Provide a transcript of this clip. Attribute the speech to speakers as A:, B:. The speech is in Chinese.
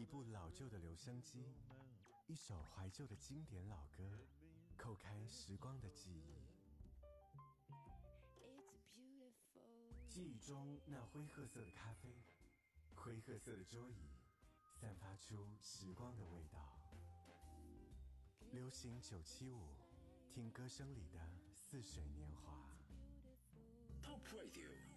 A: 部老旧的留声机，一首怀旧的经典老歌，扣开时光的记忆。记忆中那灰褐色的咖啡，灰褐色的桌椅，散发出时光的味道。流行975，听歌声里的似水年华。
B: Top Radio